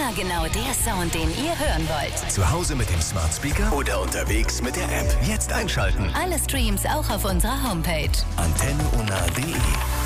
Immer genau der Sound, den ihr hören wollt. Zu Hause mit dem Smart Speaker oder unterwegs mit der App. Jetzt einschalten. Alle Streams auch auf unserer Homepage. antenneunah.de